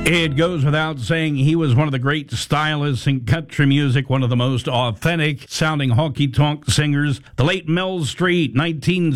It goes without saying he was one of the great stylists in country music, one of the most authentic sounding honky-tonk singers. The late Mel Street,